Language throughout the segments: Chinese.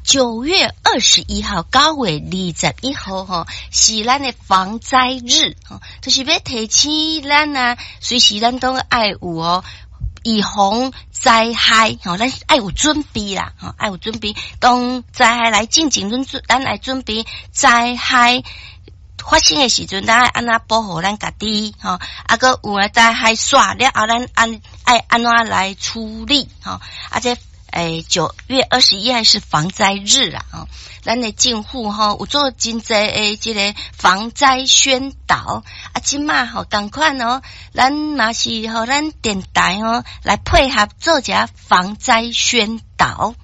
9月21号9月21号吼，是咱的防灾日吼，就是要提醒咱啊，随时咱都爱有哦，预防灾害吼，咱爱有准备啦吼，爱有准备，当灾害来进前，咱来准备灾害发生的时阵，咱爱安怎保护咱家己吼，啊个有啊灾害煞了后，咱爱安怎来处理吼，啊这。9月21号是防灾日啦，吼，咱的政府吼有做真侪诶，这个防灾宣导啊，即马吼同款哦，咱嘛是吼咱电台哦来配合做一下防灾宣导。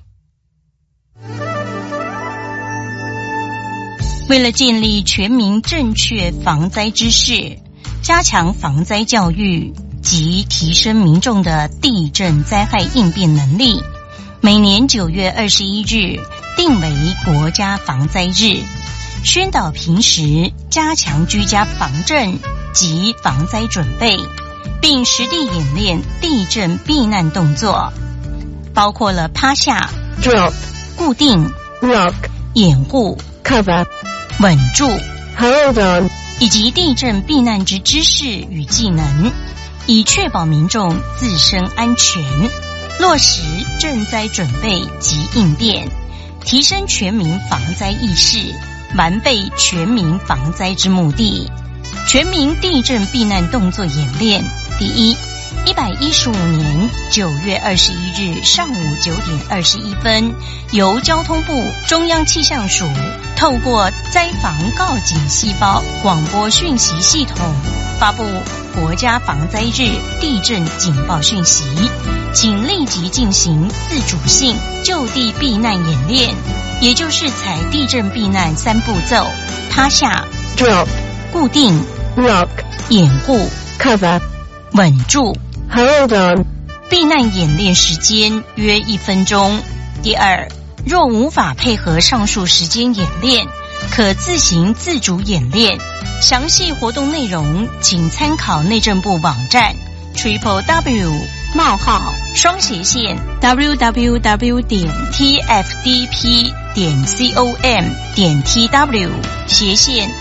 为了建立全民正确防灾知识，加强防灾教育及提升民众的地震灾害应变能力。每年9月21日定为国家防灾日，宣导平时加强居家防震及防灾准备，并实地演练地震避难动作，包括了趴下、 drop、 固定、 rock、 掩护、 cover、 稳住、 hold on， 以及地震避难之知识与技能，以确保民众自身安全。落实震灾准备及应变，提升全民防灾意识，完备全民防灾之目的。全民地震避难动作演练。第一，115年9月21日上午9点21分，由交通部中央气象署透过灾防告警细胞广播讯息系统发布国家防灾日地震警报讯息，请立即进行自主性就地避难演练，也就是采地震避难3步骤：趴下、 drop、 固定、 rock、 掩护、 cover、 稳住、 hold on。 避难演练时间约1分钟。第二，若无法配合上述时间演练，可自行自主演练。详细活动内容请参考内政部网站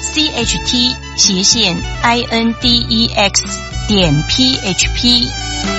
www.tfdp.com.tw/CHT-INDEX.php